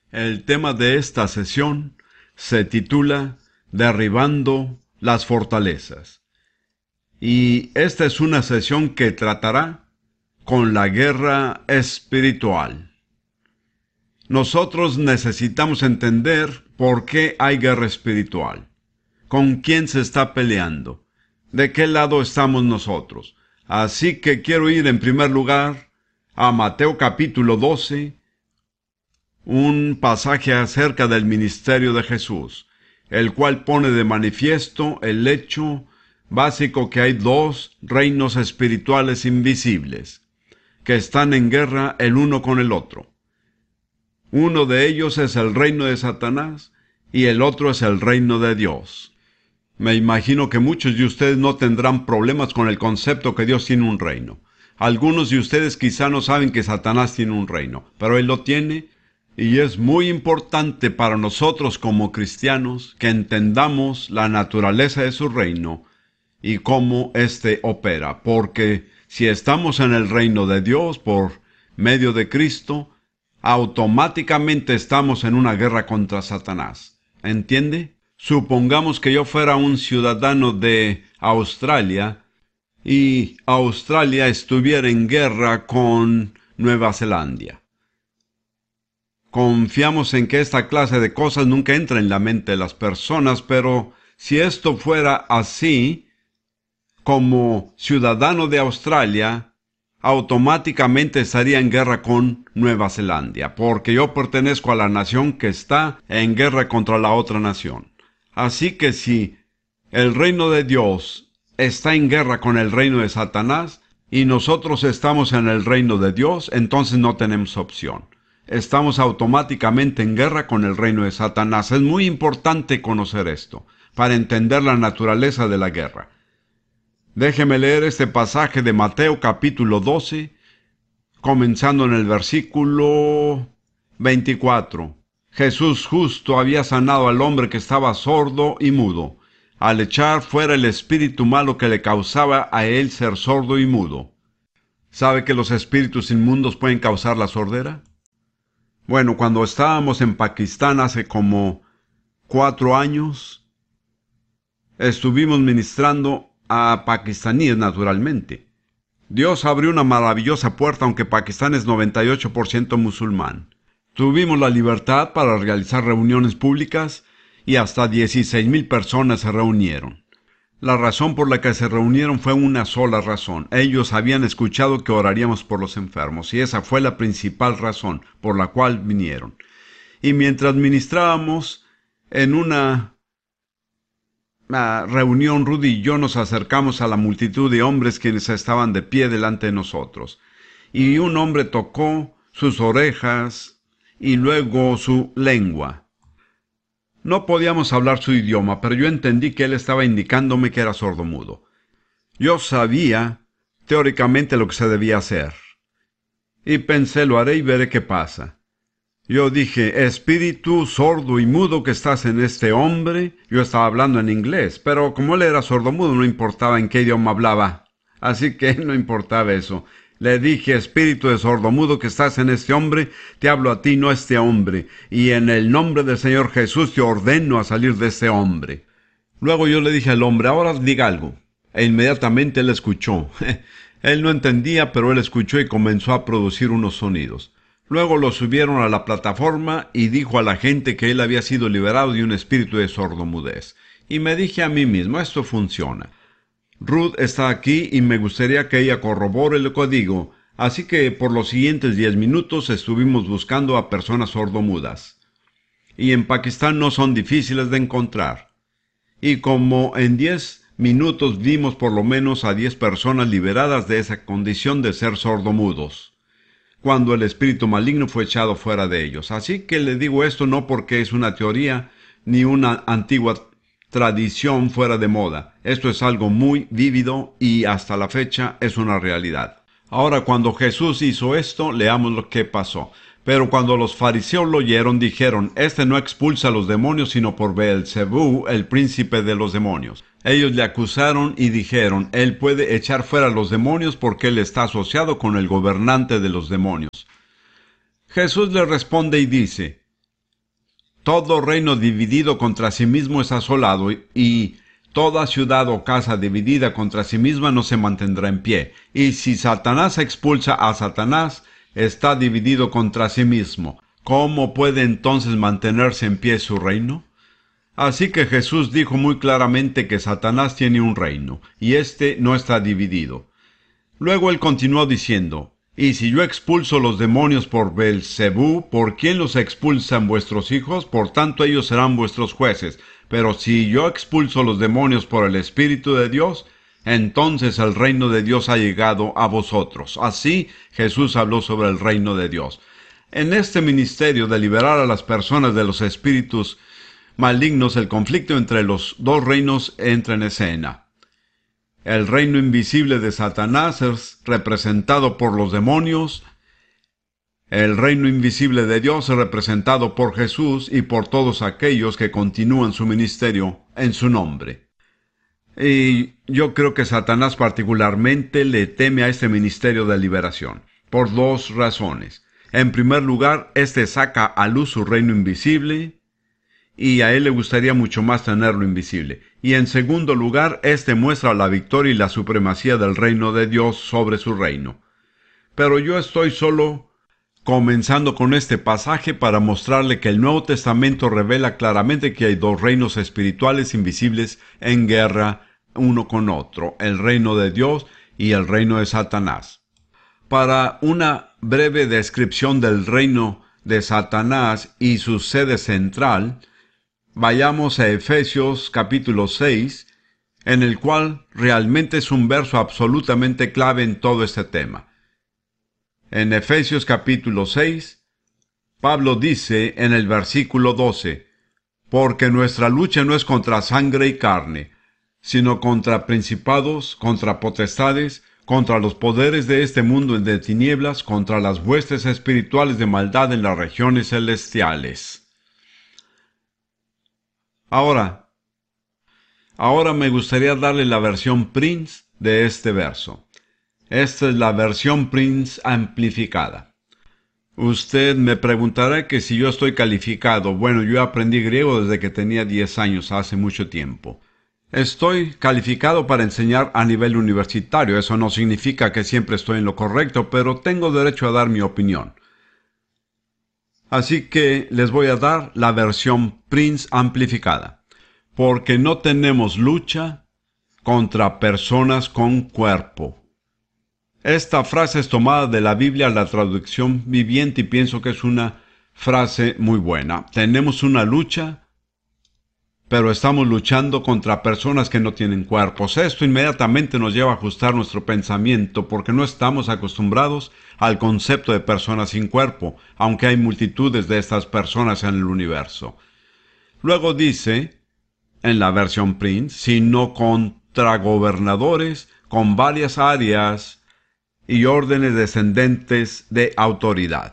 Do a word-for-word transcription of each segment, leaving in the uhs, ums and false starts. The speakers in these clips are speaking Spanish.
El tema de esta sesión se titula Derribando las fortalezas. Y esta es una sesión que tratará con la guerra espiritual. Nosotros necesitamos entender por qué hay guerra espiritual. ¿Con quién se está peleando? ¿De qué lado estamos nosotros? Así que quiero ir en primer lugar a Mateo capítulo doce, un pasaje acerca del ministerio de Jesús, el cual pone de manifiesto el hecho básico que hay dos reinos espirituales invisibles, que están en guerra el uno con el otro. Uno de ellos es el reino de Satanás y el otro es el reino de Dios. Me imagino que muchos de ustedes no tendrán problemas con el concepto que Dios tiene un reino. Algunos de ustedes quizá no saben que Satanás tiene un reino, pero Él lo tiene, y es muy importante para nosotros como cristianos que entendamos la naturaleza de su reino y cómo éste opera, porque si estamos en el reino de Dios por medio de Cristo, automáticamente estamos en una guerra contra Satanás. ¿Entiende? Supongamos que yo fuera un ciudadano de Australia y Australia estuviera en guerra con Nueva Zelanda. Confiamos en que esta clase de cosas nunca entra en la mente de las personas, pero si esto fuera así, como ciudadano de Australia, automáticamente estaría en guerra con Nueva Zelanda, porque yo pertenezco a la nación que está en guerra contra la otra nación. Así que si el reino de Dios está en guerra con el reino de Satanás y nosotros estamos en el reino de Dios, entonces no tenemos opción. Estamos automáticamente en guerra con el reino de Satanás. Es muy importante conocer esto para entender la naturaleza de la guerra. Déjeme leer este pasaje de Mateo capítulo doce, comenzando en el versículo veinticuatro. Jesús justo había sanado al hombre que estaba sordo y mudo, al echar fuera el espíritu malo que le causaba a él ser sordo y mudo. ¿Sabe que los espíritus inmundos pueden causar la sordera? Bueno, cuando estábamos en Pakistán hace como cuatro años, estuvimos ministrando a pakistaníes naturalmente. Dios abrió una maravillosa puerta, aunque Pakistán es noventa y ocho por ciento musulmán. Tuvimos la libertad para realizar reuniones públicas y hasta dieciséis mil personas se reunieron. La razón por la que se reunieron fue una sola razón. Ellos habían escuchado que oraríamos por los enfermos y esa fue la principal razón por la cual vinieron. Y mientras ministrábamos en una uh, reunión, Rudy y yo nos acercamos a la multitud de hombres quienes estaban de pie delante de nosotros. Y un hombre tocó sus orejas y luego su lengua. No podíamos hablar su idioma, pero yo entendí que él estaba indicándome que era sordomudo. Yo sabía, teóricamente, lo que se debía hacer. Y pensé, lo haré y veré qué pasa. Yo dije, espíritu sordo y mudo que estás en este hombre. Yo estaba hablando en inglés, pero como él era sordomudo, no importaba en qué idioma hablaba. Así que no importaba eso. Le dije, espíritu de sordomudo que estás en este hombre, te hablo a ti, no a este hombre, y en el nombre del Señor Jesús te ordeno a salir de este hombre. Luego yo le dije al hombre, ahora diga algo. E inmediatamente él escuchó. Él no entendía, pero él escuchó y comenzó a producir unos sonidos. Luego lo subieron a la plataforma y dijo a la gente que él había sido liberado de un espíritu de sordomudez. Y me dije a mí mismo, esto funciona. Ruth está aquí y me gustaría que ella corrobore lo que digo, así que por los siguientes diez minutos estuvimos buscando a personas sordomudas. Y en Pakistán no son difíciles de encontrar. Y como en diez minutos vimos por lo menos a diez personas liberadas de esa condición de ser sordomudos, cuando el espíritu maligno fue echado fuera de ellos. Así que le digo esto no porque es una teoría ni una antigua tradición fuera de moda. Esto es algo muy vívido y hasta la fecha es una realidad. Ahora, cuando Jesús hizo esto, leamos lo que pasó. Pero cuando los fariseos lo oyeron, dijeron, este no expulsa a los demonios, sino por Beelzebú, el príncipe de los demonios. Ellos le acusaron y dijeron, él puede echar fuera a los demonios porque él está asociado con el gobernante de los demonios. Jesús le responde y dice, todo reino dividido contra sí mismo es asolado, y toda ciudad o casa dividida contra sí misma no se mantendrá en pie. Y si Satanás expulsa a Satanás, está dividido contra sí mismo. ¿Cómo puede entonces mantenerse en pie su reino? Así que Jesús dijo muy claramente que Satanás tiene un reino, y éste no está dividido. Luego él continuó diciendo: y si yo expulso los demonios por Beelzebú, ¿por quién los expulsan vuestros hijos? Por tanto ellos serán vuestros jueces. Pero si yo expulso los demonios por el Espíritu de Dios, entonces el reino de Dios ha llegado a vosotros. Así Jesús habló sobre el reino de Dios. En este ministerio de liberar a las personas de los espíritus malignos, el conflicto entre los dos reinos entra en escena. El reino invisible de Satanás es representado por los demonios. El reino invisible de Dios es representado por Jesús y por todos aquellos que continúan su ministerio en su nombre. Y yo creo que Satanás particularmente le teme a este ministerio de liberación, por dos razones. En primer lugar, este saca a luz su reino invisible, y a él le gustaría mucho más tenerlo invisible. Y en segundo lugar, este muestra la victoria y la supremacía del reino de Dios sobre su reino. Pero yo estoy solo comenzando con este pasaje para mostrarle que el Nuevo Testamento revela claramente que hay dos reinos espirituales invisibles en guerra uno con otro, el reino de Dios y el reino de Satanás. Para una breve descripción del reino de Satanás y su sede central, vayamos a Efesios capítulo seis, en el cual realmente es un verso absolutamente clave en todo este tema. En Efesios capítulo seis, Pablo dice en el versículo doce, porque nuestra lucha no es contra sangre y carne, sino contra principados, contra potestades, contra los poderes de este mundo de tinieblas, contra las huestes espirituales de maldad en las regiones celestiales. Ahora, ahora me gustaría darle la versión Prince de este verso. Esta es la versión Prince amplificada. Usted me preguntará que si yo estoy calificado. Bueno, yo aprendí griego desde que tenía diez años, hace mucho tiempo. Estoy calificado para enseñar a nivel universitario. Eso no significa que siempre estoy en lo correcto, pero tengo derecho a dar mi opinión. Así que les voy a dar la versión Prince amplificada. Porque no tenemos lucha contra personas con cuerpo. Esta frase es tomada de la Biblia, la traducción viviente, y pienso que es una frase muy buena. Tenemos una lucha, pero estamos luchando contra personas que no tienen cuerpos. Esto inmediatamente nos lleva a ajustar nuestro pensamiento, porque no estamos acostumbrados al concepto de personas sin cuerpo, aunque hay multitudes de estas personas en el universo. Luego dice, en la versión Prince, sino contra gobernadores con varias áreas y órdenes descendentes de autoridad.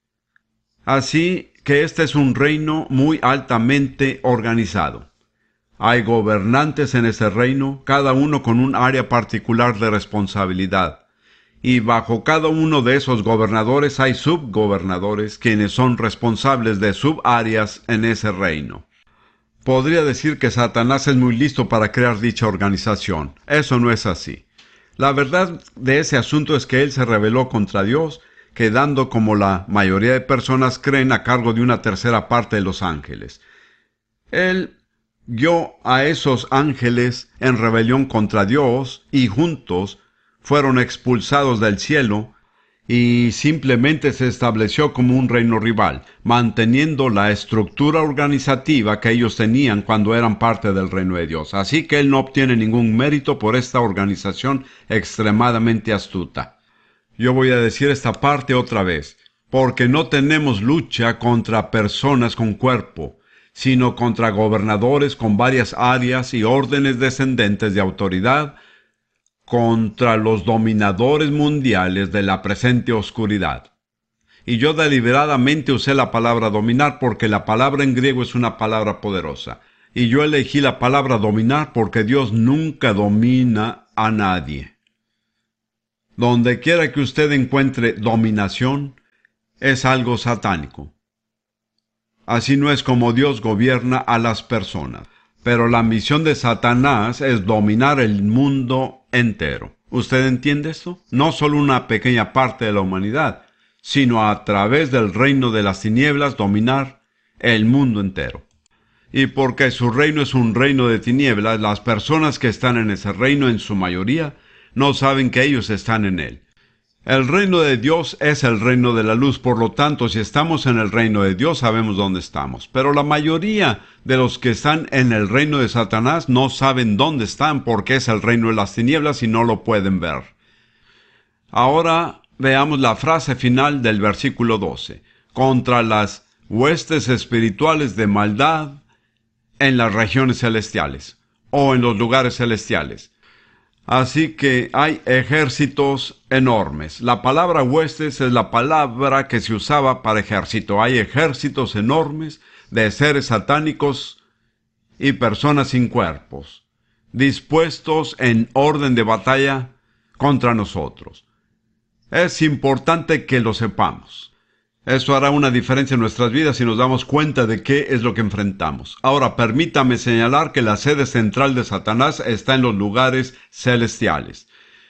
Así que este es un reino muy altamente organizado. Hay gobernantes en ese reino, cada uno con un área particular de responsabilidad. Y bajo cada uno de esos gobernadores hay subgobernadores, quienes son responsables de subáreas en ese reino. Podría decir que Satanás es muy listo para crear dicha organización. Eso no es así. La verdad de ese asunto es que él se rebeló contra Dios, quedando, como la mayoría de personas creen, a cargo de una tercera parte de los ángeles. Él guió a esos ángeles en rebelión contra Dios y juntos fueron expulsados del cielo y simplemente se estableció como un reino rival, manteniendo la estructura organizativa que ellos tenían cuando eran parte del reino de Dios. Así que él no obtiene ningún mérito por esta organización extremadamente astuta. Yo voy a decir esta parte otra vez, porque no tenemos lucha contra personas con cuerpo, sino contra gobernadores con varias áreas y órdenes descendentes de autoridad, contra los dominadores mundiales de la presente oscuridad. Y yo deliberadamente usé la palabra dominar porque la palabra en griego es una palabra poderosa. Y yo elegí la palabra dominar porque Dios nunca domina a nadie. Donde quiera que usted encuentre dominación, es algo satánico. Así no es como Dios gobierna a las personas. Pero la misión de Satanás es dominar el mundo entero. ¿Usted entiende esto? No solo una pequeña parte de la humanidad, sino a través del reino de las tinieblas dominar el mundo entero. Y porque su reino es un reino de tinieblas, las personas que están en ese reino en su mayoría no saben que ellos están en él. El reino de Dios es el reino de la luz, por lo tanto, si estamos en el reino de Dios, sabemos dónde estamos. Pero la mayoría de los que están en el reino de Satanás no saben dónde están, porque es el reino de las tinieblas y no lo pueden ver. Ahora veamos la frase final del versículo doce. Contra las huestes espirituales de maldad en las regiones celestiales, o en los lugares celestiales. Así que hay ejércitos enormes. La palabra huestes es la palabra que se usaba para ejército. Hay ejércitos enormes de seres satánicos y personas sin cuerpos, dispuestos en orden de batalla contra nosotros. Es importante que lo sepamos. Eso hará una diferencia en nuestras vidas si nos damos cuenta de qué es lo que enfrentamos. Ahora, permítame señalar que la sede central de Satanás está en los lugares celestiales.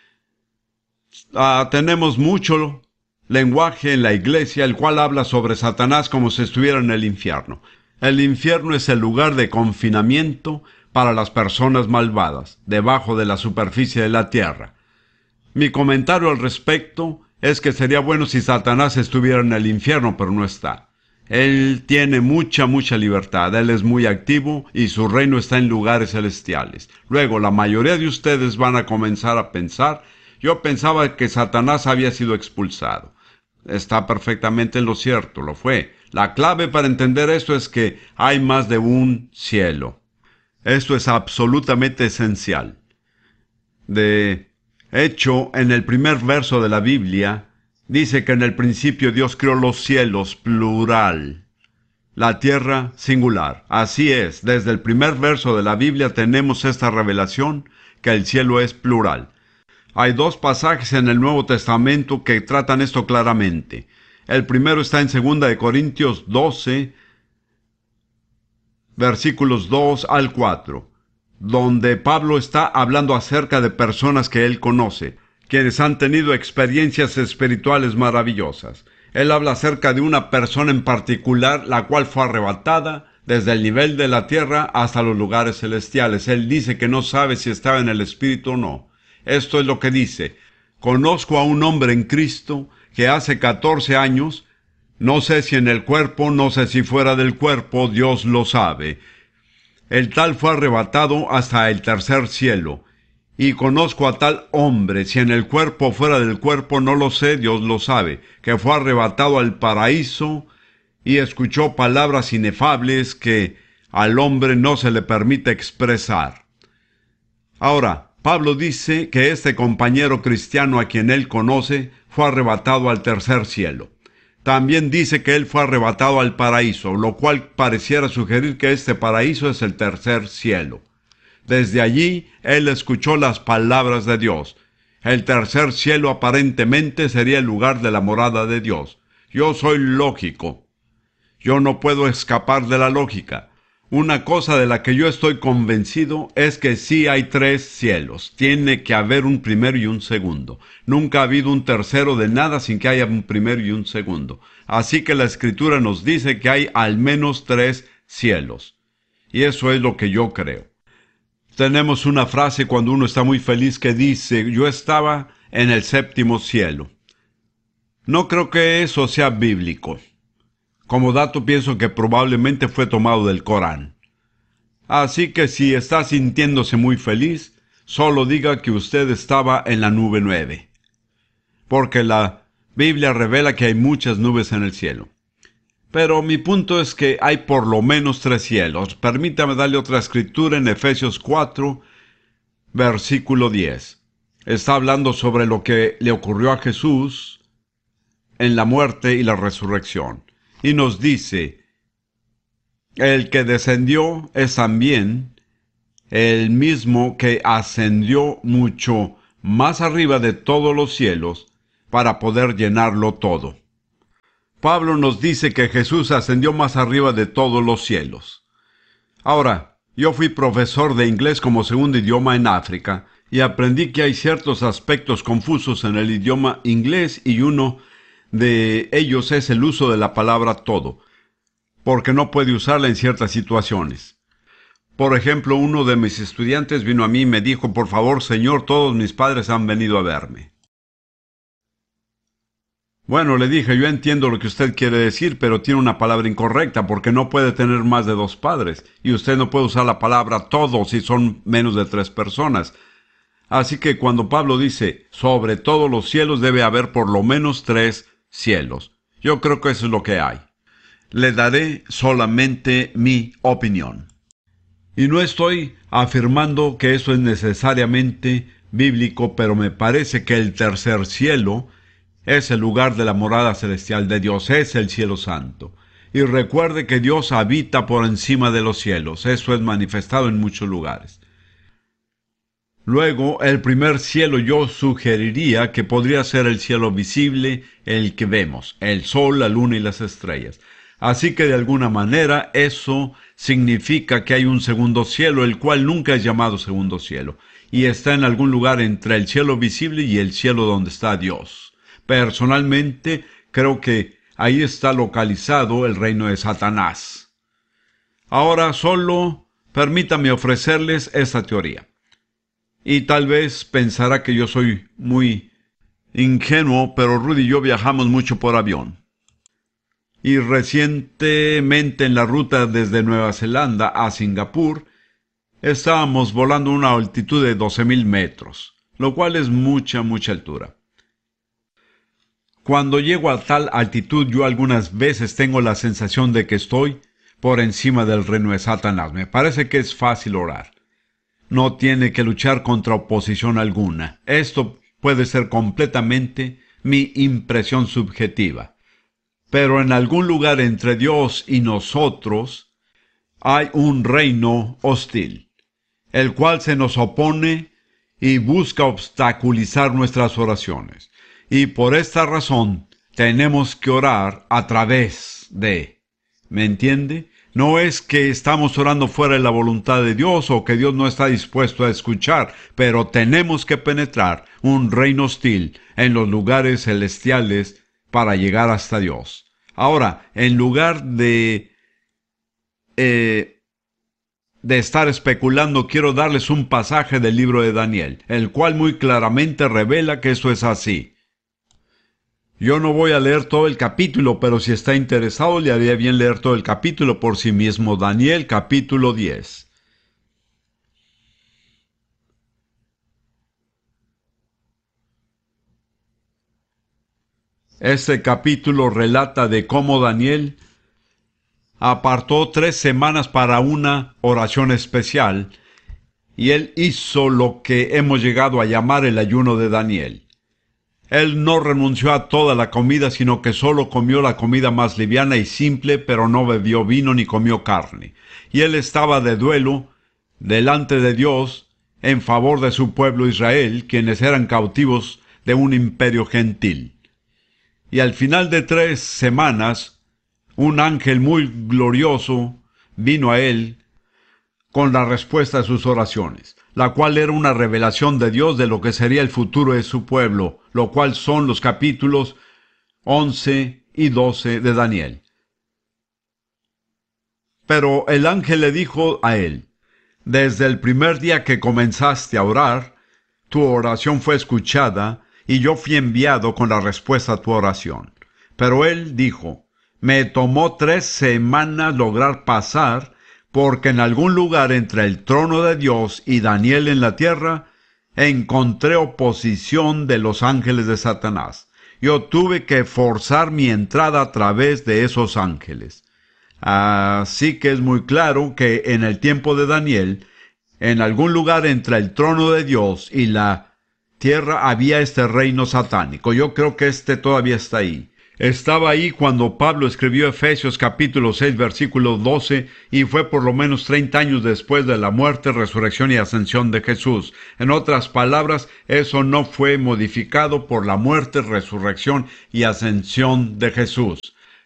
Ah, tenemos mucho lenguaje en la iglesia, el cual habla sobre Satanás como si estuviera en el infierno. El infierno es el lugar de confinamiento para las personas malvadas, debajo de la superficie de la tierra. Mi comentario al respecto es que sería bueno si Satanás estuviera en el infierno, pero no está. Él tiene mucha, mucha libertad. Él es muy activo y su reino está en lugares celestiales. Luego, la mayoría de ustedes van a comenzar a pensar, yo pensaba que Satanás había sido expulsado. Está perfectamente en lo cierto, lo fue. La clave para entender esto es que hay más de un cielo. Esto es absolutamente esencial. De hecho, en el primer verso de la Biblia, dice que en el principio Dios creó los cielos, plural. La tierra, singular. Así es, desde el primer verso de la Biblia tenemos esta revelación que el cielo es plural. Hay dos pasajes en el Nuevo Testamento que tratan esto claramente. El primero está en segunda de Corintios doce, versículos dos al cuatro. Donde Pablo está hablando acerca de personas que él conoce, quienes han tenido experiencias espirituales maravillosas. Él habla acerca de una persona en particular, la cual fue arrebatada desde el nivel de la tierra hasta los lugares celestiales. Él dice que no sabe si estaba en el Espíritu o no. Esto es lo que dice: conozco a un hombre en Cristo que hace catorce años, no sé si en el cuerpo, no sé si fuera del cuerpo, Dios lo sabe. El tal fue arrebatado hasta el tercer cielo. Y conozco a tal hombre, si en el cuerpo o fuera del cuerpo, no lo sé, Dios lo sabe, que fue arrebatado al paraíso y escuchó palabras inefables que al hombre no se le permite expresar. Ahora, Pablo dice que este compañero cristiano a quien él conoce fue arrebatado al tercer cielo. También dice que él fue arrebatado al paraíso, lo cual pareciera sugerir que este paraíso es el tercer cielo. Desde allí, él escuchó las palabras de Dios. El tercer cielo aparentemente sería el lugar de la morada de Dios. Yo soy lógico. Yo no puedo escapar de la lógica. Una cosa de la que yo estoy convencido es que sí hay tres cielos. Tiene que haber un primero y un segundo. Nunca ha habido un tercero de nada sin que haya un primero y un segundo. Así que la Escritura nos dice que hay al menos tres cielos. Y eso es lo que yo creo. Tenemos una frase cuando uno está muy feliz que dice: yo estaba en el séptimo cielo. No creo que eso sea bíblico. Como dato, pienso que probablemente fue tomado del Corán. Así que si está sintiéndose muy feliz, solo diga que usted estaba en la nube nueve. Porque la Biblia revela que hay muchas nubes en el cielo. Pero mi punto es que hay por lo menos tres cielos. Permítame darle otra escritura en Efesios cuatro, versículo diez. Está hablando sobre lo que le ocurrió a Jesús en la muerte y la resurrección. Y nos dice: el que descendió es también el mismo que ascendió mucho más arriba de todos los cielos para poder llenarlo todo. Pablo nos dice que Jesús ascendió más arriba de todos los cielos. Ahora, yo fui profesor de inglés como segundo idioma en África y aprendí que hay ciertos aspectos confusos en el idioma inglés y uno de ellos es el uso de la palabra todo, porque no puede usarla en ciertas situaciones. Por ejemplo, uno de mis estudiantes vino a mí y me dijo, por favor, señor, todos mis padres han venido a verme. Bueno, le dije, yo entiendo lo que usted quiere decir, pero tiene una palabra incorrecta, porque no puede tener más de dos padres, y usted no puede usar la palabra todos si son menos de tres personas. Así que cuando Pablo dice, sobre todos los cielos debe haber por lo menos tres cielos. Yo creo que eso es lo que hay. Le daré solamente mi opinión. Y no estoy afirmando que eso es necesariamente bíblico, pero me parece que el tercer cielo es el lugar de la morada celestial de Dios, es el cielo santo. Y recuerde que Dios habita por encima de los cielos, eso es manifestado en muchos lugares. Luego, el primer cielo yo sugeriría que podría ser el cielo visible, el que vemos, el sol, la luna y las estrellas. Así que de alguna manera eso significa que hay un segundo cielo, el cual nunca es llamado segundo cielo, y está en algún lugar entre el cielo visible y el cielo donde está Dios. Personalmente, creo que ahí está localizado el reino de Satanás. Ahora solo permítame ofrecerles esta teoría. Y tal vez pensará que yo soy muy ingenuo, pero Rudy y yo viajamos mucho por avión. Y recientemente en la ruta desde Nueva Zelanda a Singapur, estábamos volando a una altitud de doce mil metros, lo cual es mucha, mucha altura. Cuando llego a tal altitud, yo algunas veces tengo la sensación de que estoy por encima del reino de Satanás. Me parece que es fácil orar. No tiene que luchar contra oposición alguna. Esto puede ser completamente mi impresión subjetiva. Pero en algún lugar entre Dios y nosotros hay un reino hostil, el cual se nos opone y busca obstaculizar nuestras oraciones. Y por esta razón tenemos que orar a través de, ¿me entiende? No es que estamos orando fuera de la voluntad de Dios o que Dios no está dispuesto a escuchar, pero tenemos que penetrar un reino hostil en los lugares celestiales para llegar hasta Dios. Ahora, en lugar de, eh, de estar especulando, quiero darles un pasaje del libro de Daniel, el cual muy claramente revela que eso es así. Yo no voy a leer todo el capítulo, pero si está interesado le haría bien leer todo el capítulo por sí mismo. Daniel capítulo diez. Este capítulo relata de cómo Daniel apartó tres semanas para una oración especial y él hizo lo que hemos llegado a llamar el ayuno de Daniel. Él no renunció a toda la comida, sino que solo comió la comida más liviana y simple, pero no bebió vino ni comió carne. Y él estaba de duelo delante de Dios en favor de su pueblo Israel, quienes eran cautivos de un imperio gentil. Y al final de tres semanas, un ángel muy glorioso vino a él con la respuesta a sus oraciones, la cual era una revelación de Dios de lo que sería el futuro de su pueblo, lo cual son los capítulos once y doce de Daniel. Pero el ángel le dijo a él, desde el primer día que comenzaste a orar, tu oración fue escuchada, y yo fui enviado con la respuesta a tu oración. Pero él dijo, me tomó tres semanas lograr pasar, porque en algún lugar entre el trono de Dios y Daniel en la tierra, encontré oposición de los ángeles de Satanás. Yo tuve que forzar mi entrada a través de esos ángeles. Así que es muy claro que en el tiempo de Daniel, en algún lugar entre el trono de Dios y la tierra había este reino satánico. Yo creo que este todavía está ahí. Estaba ahí cuando Pablo escribió Efesios capítulo seis, versículo doce, y fue por lo menos treinta años después de la muerte, resurrección y ascensión de Jesús. En otras palabras, eso no fue modificado por la muerte, resurrección y ascensión de Jesús.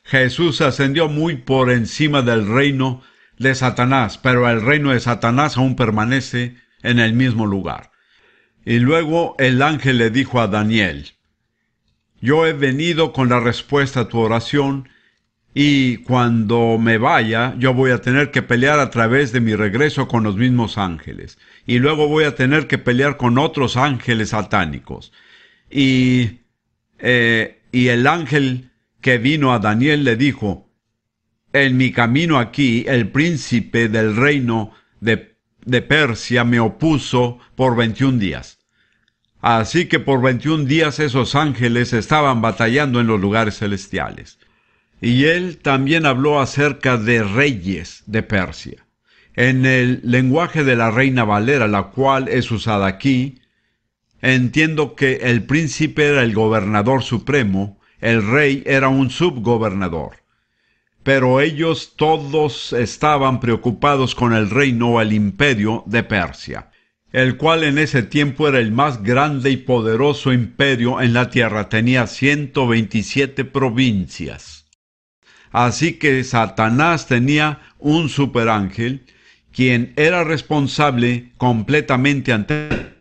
Jesús ascendió muy por encima del reino de Satanás, pero el reino de Satanás aún permanece en el mismo lugar. Y luego el ángel le dijo a Daniel: yo he venido con la respuesta a tu oración, y cuando me vaya, yo voy a tener que pelear a través de mi regreso con los mismos ángeles. Y luego voy a tener que pelear con otros ángeles satánicos. Y, eh, y el ángel que vino a Daniel le dijo: en mi camino aquí, el príncipe del reino de, de Persia me opuso por veintiún días. Así que por veintiún días esos ángeles estaban batallando en los lugares celestiales. Y él también habló acerca de reyes de Persia. En el lenguaje de la Reina Valera, la cual es usada aquí, entiendo que el príncipe era el gobernador supremo, el rey era un subgobernador. Pero ellos todos estaban preocupados con el reino o el imperio de Persia, el cual en ese tiempo era el más grande y poderoso imperio en la tierra. Tenía ciento veintisiete provincias. Así que Satanás tenía un superángel, quien era responsable completamente ante